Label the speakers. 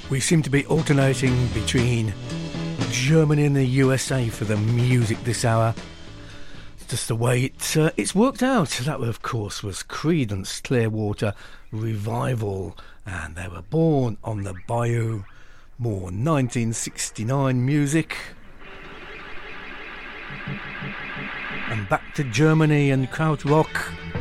Speaker 1: We seem to be alternating between Germany and the USA for the music this hour. It's just the way it's worked out. That, of course, was Creedence Clearwater Revival, and they were born on the Bayou. More 1969 music. And back to Germany and krautrock.